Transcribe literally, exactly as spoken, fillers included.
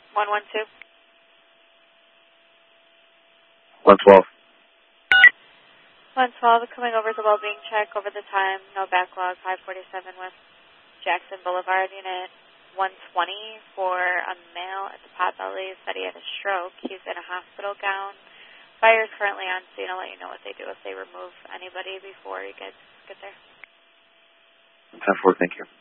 one one two. one twelve. one twelve, coming over to well-being check over the time, no backlog, five forty-seven West Jackson Boulevard, unit one twenty for a male at the Potbelly, said he had a stroke. He's in a hospital gown. Fire is currently on scene. I'll let you know what they do if they remove anybody before you guys get there. ten four, thank you.